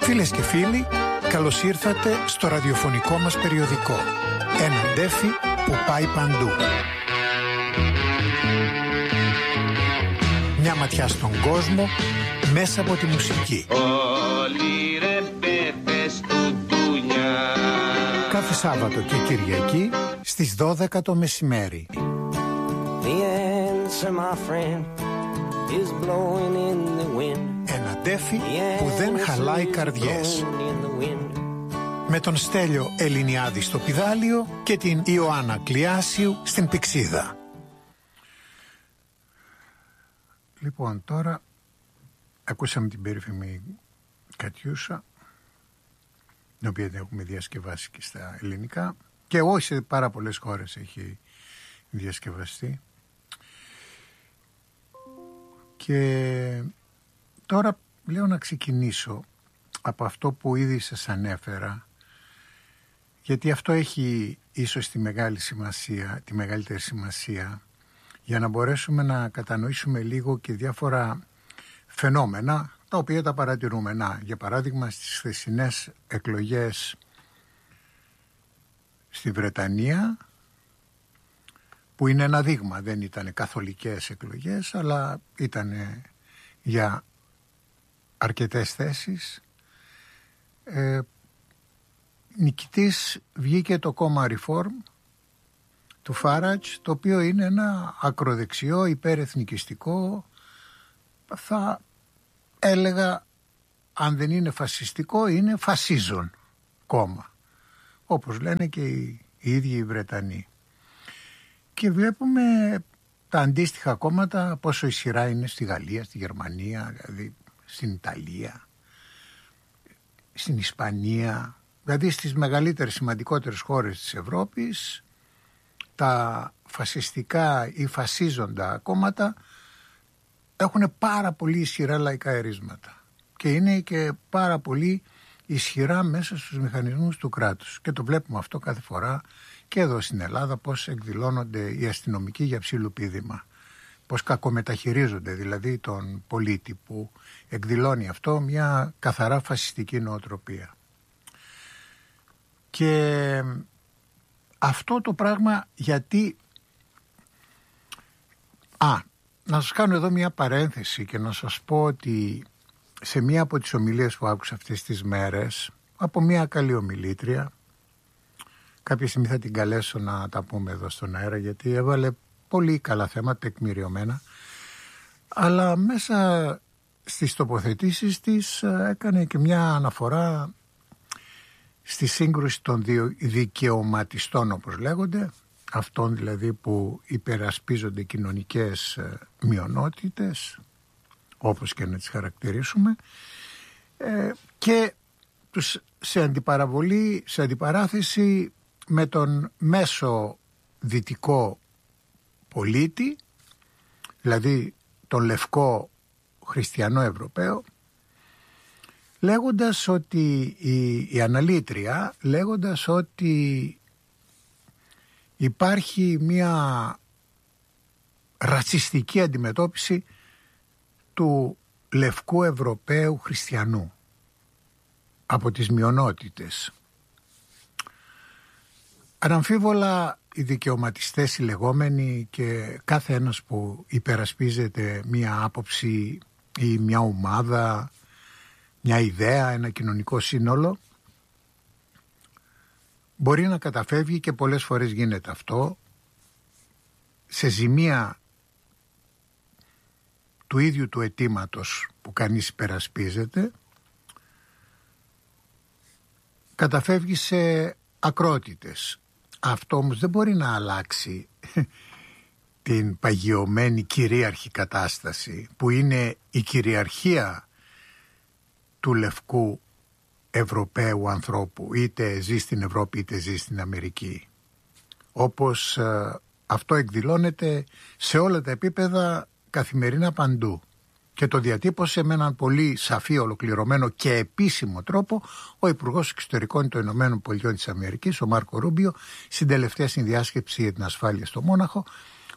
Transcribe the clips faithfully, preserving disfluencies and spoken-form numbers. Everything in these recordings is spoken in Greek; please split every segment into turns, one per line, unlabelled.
Φίλες και φίλοι, καλώς ήρθατε στο ραδιοφωνικό μας περιοδικό. Ένα ντέφι που πάει παντού. Μια ματιά στον κόσμο μέσα από τη μουσική.
Όλοι ρε πέπες του ντουνιά.
Κάθε Σάββατο και Κυριακή στις δώδεκα το μεσημέρι.
The answer, my friend, is blowing in the wind.
Ένα ντέφι που δεν χαλάει καρδιές. Με τον Στέλιο Ελληνιάδη στο πηδάλιο και την Ιωάννα Κλιάσιου στην πηξίδα. Λοιπόν, τώρα ακούσαμε την περίφημη Κατιούσα, την οποία την έχουμε διασκευάσει και στα ελληνικά και όχι σε πάρα πολλές χώρες έχει διασκευαστεί. Και τώρα λέω να ξεκινήσω από αυτό που ήδη σας ανέφερα, γιατί αυτό έχει ίσως τη μεγάλη σημασία, τη μεγαλύτερη σημασία, για να μπορέσουμε να κατανοήσουμε λίγο και διάφορα φαινόμενα τα οποία τα παρατηρούμε. Να, για παράδειγμα, στις χθεσινές εκλογές στη Βρετανία, που είναι ένα δείγμα, δεν ήταν καθολικές εκλογές, αλλά ήταν για αρκετές θέσεις, ε, νικητής βγήκε το κόμμα Reform του Φάρατζ, το οποίο είναι ένα ακροδεξιό, υπερεθνικιστικό, θα έλεγα, αν δεν είναι φασιστικό, είναι φασίζον κόμμα, όπως λένε και οι, οι ίδιοι οι Βρετανοί. Και βλέπουμε τα αντίστοιχα κόμματα πόσο ισχυρά είναι στη Γαλλία, στη Γερμανία, δηλαδή στην Ιταλία, στην Ισπανία, δηλαδή στις μεγαλύτερες σημαντικότερες χώρες της Ευρώπης. Τα φασιστικά ή φασίζοντα κόμματα έχουν πάρα πολύ ισχυρά λαϊκά ερίσματα και είναι και πάρα πολύ ισχυρά μέσα στους μηχανισμούς του κράτους, και το βλέπουμε αυτό κάθε φορά και εδώ στην Ελλάδα, πώς εκδηλώνονται οι αστυνομικοί για ψιλοπίδημα, πώς κακομεταχειρίζονται δηλαδή τον πολίτη, που εκδηλώνει αυτό μια καθαρά φασιστική νοοτροπία. Και αυτό το πράγμα γιατί... Α, να σας κάνω εδώ μια παρένθεση και να σας πω ότι σε μία από τις ομιλίες που άκουσα αυτές τις μέρες από μια καλή ομιλήτρια, κάποια στιγμή θα την καλέσω να τα πούμε εδώ στον αέρα, γιατί έβαλε πολύ καλά θέματα τεκμηριωμένα, αλλά μέσα στις τοποθετήσεις της έκανε και μια αναφορά στη σύγκρουση των δύο δικαιωματιστών, όπως λέγονται, αυτών δηλαδή που υπερασπίζονται κοινωνικές μειονότητες, όπως και να τις χαρακτηρίσουμε, και τους σε αντιπαραβολή, σε αντιπαράθεση με τον μέσο δυτικό πολίτη, δηλαδή τον λευκό χριστιανό Ευρωπαίο, λέγοντας ότι η, η αναλήτρια, λέγοντας ότι υπάρχει μια ρατσιστική αντιμετώπιση του λευκού Ευρωπαίου χριστιανού από τις μειονότητες. Αναμφίβολα οι δικαιωματιστές οι λεγόμενοι και κάθε ένας που υπερασπίζεται μια άποψη ή μια ομάδα, μια ιδέα, ένα κοινωνικό σύνολο, μπορεί να καταφεύγει, και πολλές φορές γίνεται αυτό, σε ζημία του ίδιου του αιτήματος που κανείς υπερασπίζεται, καταφεύγει σε ακρότητες. Αυτό όμως δεν μπορεί να αλλάξει την παγιωμένη κυρίαρχη κατάσταση που είναι η κυριαρχία του λευκού Ευρωπαίου ανθρώπου, είτε ζει στην Ευρώπη είτε ζει στην Αμερική. Όπως ε, αυτό εκδηλώνεται σε όλα τα επίπεδα καθημερινά παντού. Και το διατύπωσε με έναν πολύ σαφή, ολοκληρωμένο και επίσημο τρόπο ο Υπουργός Εξωτερικών των Ηνωμένων Πολιτειών της Αμερικής, ο Μάρκο Ρούμπιο, στην τελευταία συνδιάσκεψη για την ασφάλεια στο Μόναχο,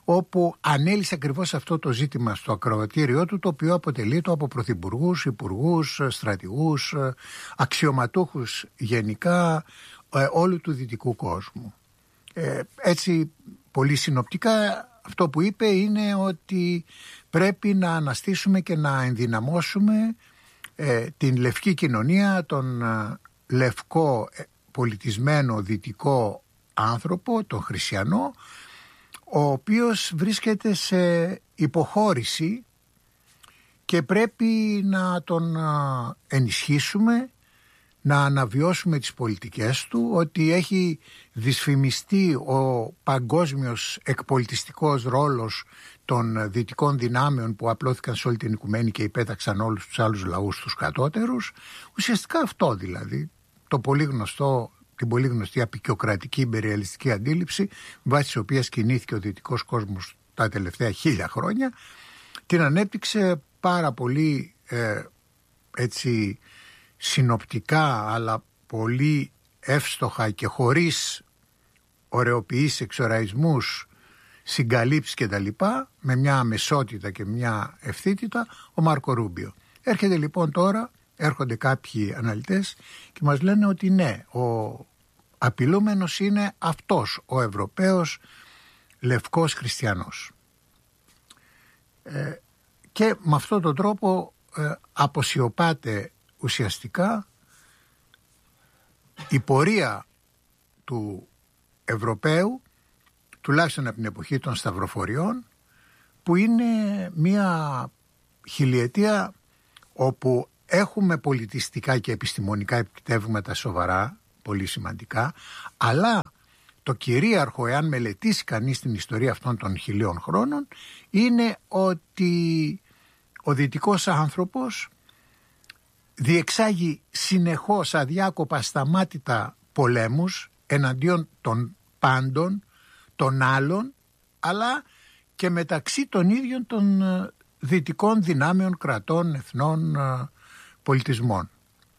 όπου ανέλησε ακριβώς αυτό το ζήτημα στο ακροατήριό του, το οποίο αποτελείται από πρωθυπουργούς, υπουργούς, στρατηγούς, αξιωματούχους γενικά όλου του δυτικού κόσμου. Ε, έτσι πολύ συνοπτικά αυτό που είπε είναι ότι πρέπει να αναστήσουμε και να ενδυναμώσουμε ε, την λευκή κοινωνία, τον ε, λευκό ε, πολιτισμένο δυτικό άνθρωπο, τον χριστιανό, ο οποίος βρίσκεται σε υποχώρηση και πρέπει να τον ε, ενισχύσουμε, να αναβιώσουμε τις πολιτικές του, ότι έχει δυσφημιστεί ο παγκόσμιος εκπολιτιστικός ρόλος των δυτικών δυνάμεων που απλώθηκαν σε όλη την οικουμένη και υπέταξαν όλους τους άλλους λαούς τους κατώτερους. Ουσιαστικά αυτό δηλαδή, το πολύ γνωστό, την πολύ γνωστή απεικιοκρατική ιμπεριαλιστική αντίληψη, βάσει της οποίας κινήθηκε ο δυτικός κόσμος τα τελευταία χίλια χρόνια, την ανέπτυξε πάρα πολύ ε, έτσι συνοπτικά, αλλά πολύ εύστοχα και χωρίς ωρεοποιήσεις, εξοραϊσμούς, συγκαλύψεις και τα λοιπά, με μια αμεσότητα και μια ευθύτητα, ο Μάρκο Ρούμπιο. Έρχεται λοιπόν τώρα, έρχονται κάποιοι αναλυτές και μας λένε ότι ναι, ο απειλούμενος είναι αυτός ο Ευρωπαίος λευκός χριστιανός. Ε, και με αυτόν τον τρόπο ε, αποσιωπάται ουσιαστικά η πορεία του Ευρωπαίου, τουλάχιστον από την εποχή των σταυροφοριών, που είναι μια χιλιετία όπου έχουμε πολιτιστικά και επιστημονικά επιτεύγματα σοβαρά, πολύ σημαντικά, αλλά το κυρίαρχο, εάν μελετήσει κανείς την ιστορία αυτών των χιλίων χρόνων, είναι ότι ο δυτικός άνθρωπος διεξάγει συνεχώς αδιάκοπα σταμάτητα πολέμους εναντίον των πάντων, των άλλων, αλλά και μεταξύ των ίδιων των δυτικών δυνάμεων, κρατών, εθνών, πολιτισμών.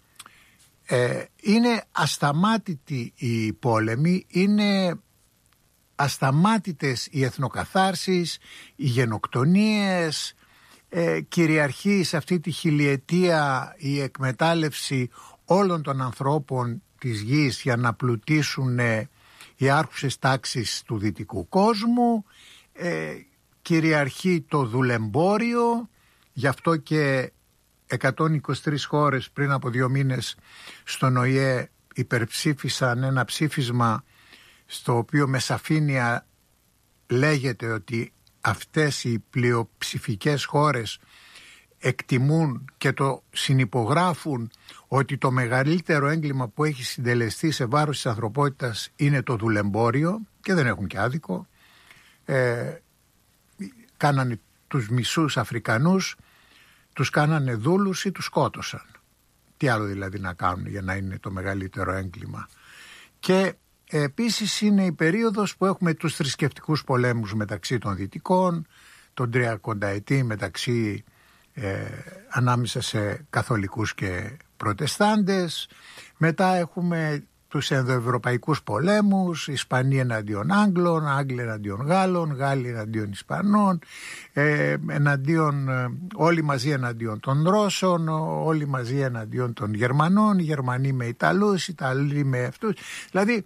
Ε, είναι ασταμάτητη η πόλεμη, είναι ασταμάτητες οι εθνοκαθάρσεις, οι γενοκτονίες, ε, κυριαρχεί σε αυτή τη χιλιετία η εκμετάλλευση όλων των ανθρώπων της γης για να πλουτίσουν ε, οι άρχουσες τάξεις του δυτικού κόσμου, ε, κυριαρχεί το δουλεμπόριο, γι' αυτό και εκατόν είκοσι τρεις χώρες πριν από δύο μήνες στον Ο Η Ε υπερψήφισαν ένα ψήφισμα στο οποίο με σαφήνεια λέγεται ότι αυτές οι πλειοψηφικές χώρες εκτιμούν και το συνυπογράφουν ότι το μεγαλύτερο έγκλημα που έχει συντελεστεί σε βάρος της ανθρωπότητας είναι το δουλεμπόριο, και δεν έχουν και άδικο. Ε, κάνανε τους μισούς Αφρικανούς, τους κάνανε δούλους ή τους σκότωσαν. Τι άλλο δηλαδή να κάνουν για να είναι το μεγαλύτερο έγκλημα. Και επίσης είναι η περίοδος που έχουμε τους θρησκευτικούς πολέμους μεταξύ των δυτικών, τον τριακονταετή μεταξύ ε, ανάμεσα σε καθολικούς και προτεστάντες. Μετά έχουμε τους ενδοευρωπαϊκούς πολέμους, Ισπανοί εναντίον Άγγλων, Άγγλοι εναντίον Γάλλων, Γάλλοι εναντίον Ισπανών, ε, εναντίον, όλοι μαζί εναντίον των Ρώσων, όλοι μαζί εναντίον των Γερμανών, οι Γερμανοί με Ιταλούς, οι Ιταλοί με αυτούς. Δηλαδή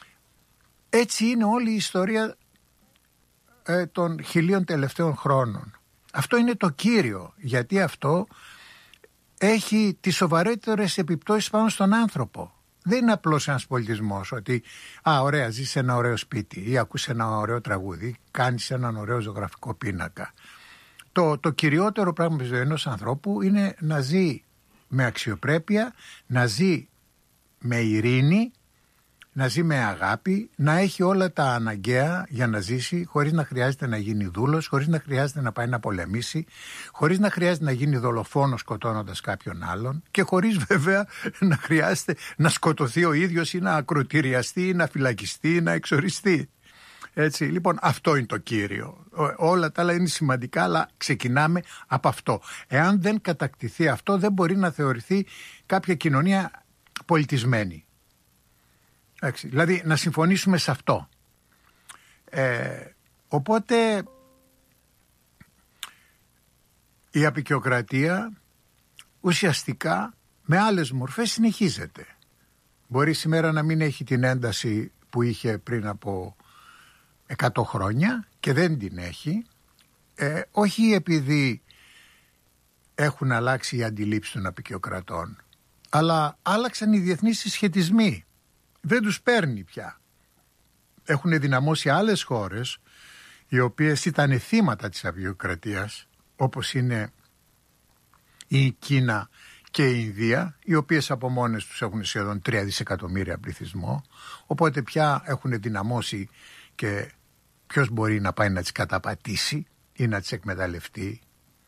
έτσι είναι όλη η ιστορία ε, των χιλίων τελευταίων χρόνων. Αυτό είναι το κύριο, γιατί αυτό έχει τις σοβαρότερες επιπτώσεις πάνω στον άνθρωπο. Δεν είναι απλώς ένας πολιτισμός ότι «Α, ωραία, ζεις σε ένα ωραίο σπίτι» ή «Ακούς ένα ωραίο τραγούδι», «Κάνεις έναν ωραίο ζωγραφικό πίνακα». Το, το κυριότερο πράγμα της ζωής ενός ανθρώπου είναι να ζει με αξιοπρέπεια, να ζει με ειρήνη, να ζει με αγάπη, να έχει όλα τα αναγκαία για να ζήσει, χωρίς να χρειάζεται να γίνει δούλος, χωρίς να χρειάζεται να πάει να πολεμήσει, χωρίς να χρειάζεται να γίνει δολοφόνος σκοτώνοντας κάποιον άλλον και χωρίς βέβαια να χρειάζεται να σκοτωθεί ο ίδιος ή να ακροτηριαστεί ή να φυλακιστεί ή να εξοριστεί. Έτσι, λοιπόν, αυτό είναι το κύριο. Όλα τα άλλα είναι σημαντικά, αλλά ξεκινάμε από αυτό. Εάν δεν κατακτηθεί αυτό, δεν μπορεί να θεωρηθεί κάποια κοινωνία πολιτισμένη. Έτσι, δηλαδή να συμφωνήσουμε σε αυτό. Ε, οπότε η αποικιοκρατία ουσιαστικά με άλλες μορφές συνεχίζεται. Μπορεί σήμερα να μην έχει την ένταση που είχε πριν από εκατό χρόνια και δεν την έχει, ε, όχι επειδή έχουν αλλάξει οι αντιλήψεις των αποικιοκρατών, αλλά άλλαξαν οι διεθνείς συσχετισμοί. Δεν τους παίρνει πια. Έχουν δυναμώσει άλλες χώρες οι οποίες ήταν θύματα της αποικιοκρατίας, όπως είναι η Κίνα και η Ινδία, οι οποίες από μόνες τους έχουν σχεδόν τρία δισεκατομμύρια πληθυσμό, οπότε πια έχουν δυναμώσει και ποιος μπορεί να πάει να τις καταπατήσει ή να τις εκμεταλλευτεί.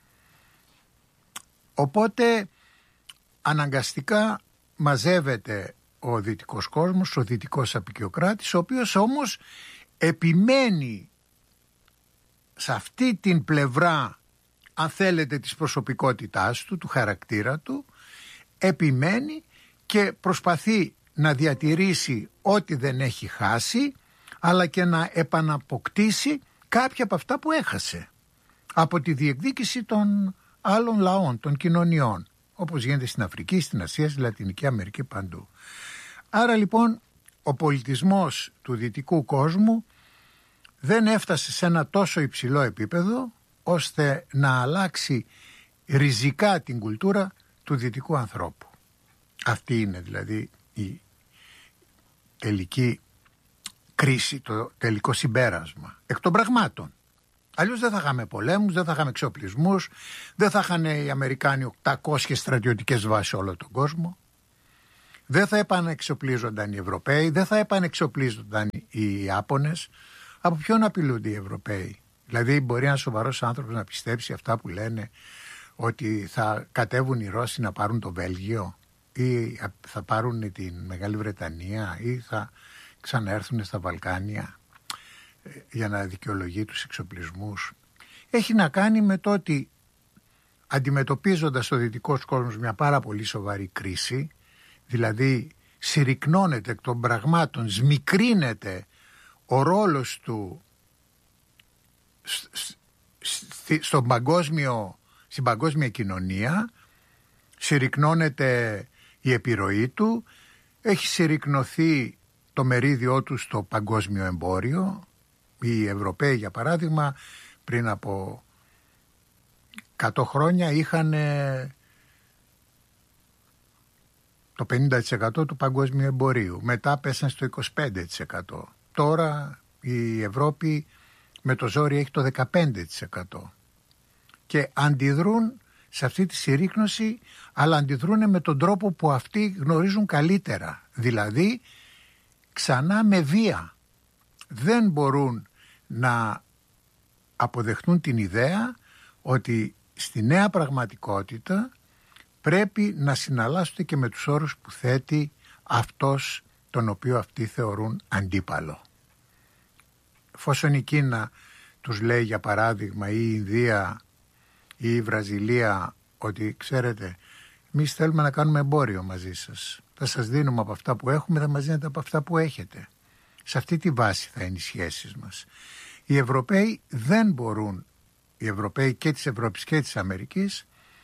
Οπότε αναγκαστικά μαζεύεται ο δυτικός κόσμος, ο δυτικός αποικιοκράτης, ο οποίος όμως επιμένει σε αυτή την πλευρά, αν θέλετε, της προσωπικότητάς του, του χαρακτήρα του, επιμένει και προσπαθεί να διατηρήσει ό,τι δεν έχει χάσει, αλλά και να επαναποκτήσει κάποια από αυτά που έχασε από τη διεκδίκηση των άλλων λαών, των κοινωνιών, όπως γίνεται στην Αφρική, στην Ασία, στη Λατινική Αμερική, παντού. Άρα λοιπόν ο πολιτισμός του δυτικού κόσμου δεν έφτασε σε ένα τόσο υψηλό επίπεδο ώστε να αλλάξει ριζικά την κουλτούρα του δυτικού ανθρώπου. Αυτή είναι δηλαδή η τελική κρίση, το τελικό συμπέρασμα εκ των πραγμάτων. Αλλιώς δεν θα είχαμε πολέμους, δεν θα είχαμε εξοπλισμούς, δεν θα είχαν οι Αμερικάνοι οκτακόσιες στρατιωτικές βάσεις σε όλο τον κόσμο, δεν θα επανεξοπλίζονταν οι Ευρωπαίοι, δεν θα επανεξοπλίζονταν οι Ιάπωνες. Από ποιον απειλούνται οι Ευρωπαίοι? Δηλαδή μπορεί ένας σοβαρός άνθρωπος να πιστέψει αυτά που λένε, ότι θα κατέβουν οι Ρώσοι να πάρουν το Βέλγιο ή θα πάρουν την Μεγάλη Βρετανία ή θα ξαναέρθουν στα Βαλκάνια για να δικαιολογεί τους εξοπλισμούς? Έχει να κάνει με το ότι αντιμετωπίζοντας ο δυτικός κόσμος μια πάρα πολύ σοβαρή κρίση, δηλαδή συρρυκνώνεται εκ των πραγμάτων, σμικρύνεται ο ρόλος του στον παγκόσμιο, στην παγκόσμια κοινωνία, συρρυκνώνεται η επιρροή του, έχει συρρυκνωθεί το μερίδιό του στο παγκόσμιο εμπόριο. Οι Ευρωπαίοι, για παράδειγμα, πριν από εκατό χρόνια είχαν το πενήντα τοις εκατό του παγκόσμιου εμπορίου. Μετά πέσαν στο είκοσι πέντε τοις εκατό. Τώρα η Ευρώπη με το ζόρι έχει το δεκαπέντε τοις εκατό. Και αντιδρούν σε αυτή τη συρρίκνωση, αλλά αντιδρούν με τον τρόπο που αυτοί γνωρίζουν καλύτερα. Δηλαδή ξανά με βία. Δεν μπορούν να αποδεχτούν την ιδέα ότι στη νέα πραγματικότητα πρέπει να συναλλάσσονται και με τους όρους που θέτει αυτός τον οποίο αυτοί θεωρούν αντίπαλο. Εφόσον η Κίνα τους λέει, για παράδειγμα, ή η Ινδία ή η Βραζιλία, ότι ξέρετε, εμείς θέλουμε να κάνουμε εμπόριο μαζί σας, θα σας δίνουμε από αυτά που έχουμε, θα μας δίνετε από αυτά που έχετε. Σε αυτή τη βάση θα είναι οι σχέσεις μας. Οι Ευρωπαίοι δεν μπορούν, οι Ευρωπαίοι και της Ευρώπης και της Αμερικής,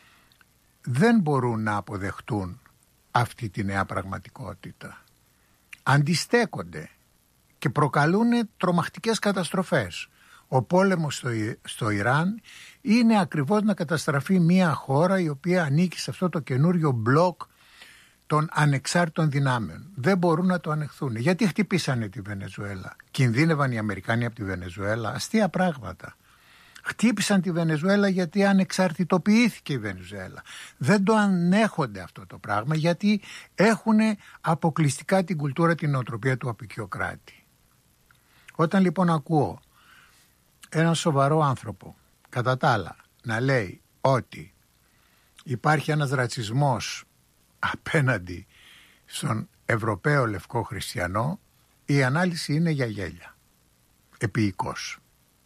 δεν μπορούν να αποδεχτούν αυτή τη νέα πραγματικότητα. Αντιστέκονται και προκαλούν τρομακτικές καταστροφές. Ο πόλεμος στο, στο Ιράν είναι ακριβώς να καταστραφεί μια χώρα η οποία ανήκει σε αυτό το καινούριο μπλοκ των ανεξάρτητων δυνάμεων. Δεν μπορούν να το ανεχθούν. Γιατί χτυπήσανε τη Βενεζουέλα? Κινδύνευαν οι Αμερικάνοι από τη Βενεζουέλα? Αστεία πράγματα. Χτύπησαν τη Βενεζουέλα γιατί ανεξαρτητοποιήθηκε η Βενεζουέλα. Δεν το ανέχονται αυτό το πράγμα, γιατί έχουν αποκλειστικά την κουλτούρα, την νοοτροπία του αποικιοκράτη. Όταν λοιπόν ακούω έναν σοβαρό άνθρωπο, κατά τα άλλα, να λέει ότι υπάρχει ένας ρατσισμός απέναντι στον Ευρωπαίο λευκό χριστιανό, η ανάλυση είναι για γέλια. Επίοικος.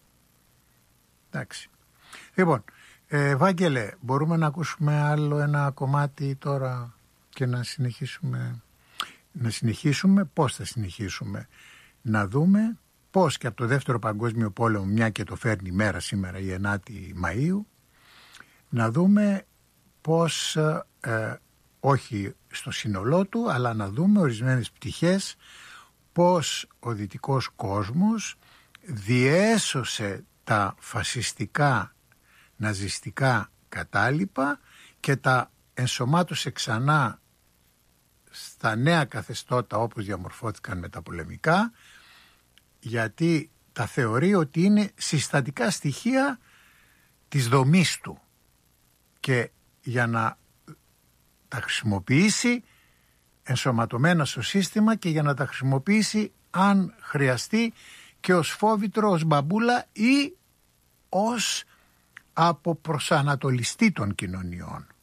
Εντάξει. Λοιπόν, ε, Βάγγελε, μπορούμε να ακούσουμε άλλο ένα κομμάτι τώρα και να συνεχίσουμε. Να συνεχίσουμε, πώς θα συνεχίσουμε? Να δούμε πώς και από το δεύτερο παγκόσμιο πόλεμο, μια και το φέρνει η μέρα σήμερα, η ενάτη Μαΐου, να δούμε πώς, ε, όχι στο σύνολό του, αλλά να δούμε ορισμένες πτυχές, πώς ο δυτικός κόσμος διέσωσε τα φασιστικά ναζιστικά κατάλοιπα και τα ενσωμάτωσε ξανά στα νέα καθεστώτα όπως διαμορφώθηκαν μεταπολεμικά, γιατί τα θεωρεί ότι είναι συστατικά στοιχεία της δομής του και για να τα χρησιμοποιήσει ενσωματωμένα στο σύστημα και για να τα χρησιμοποιήσει αν χρειαστεί και ως φόβητρο, ως μπαμπούλα ή ως αποπροσανατολιστή των κοινωνιών.